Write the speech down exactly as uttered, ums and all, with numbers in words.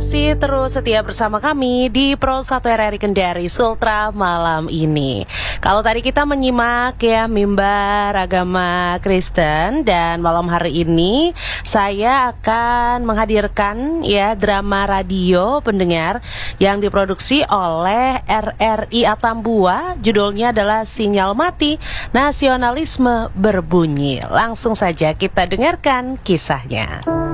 masih terus setia bersama kami di Pro satu R R I Kendari Sultra malam ini. Kalau tadi kita menyimak ya mimbar agama Kristen, dan malam hari ini saya akan menghadirkan ya drama radio pendengar yang diproduksi oleh R R I Atambua. Judulnya adalah Sinyal Mati, Nasionalisme Berbunyi. Langsung saja kita dengarkan kisahnya.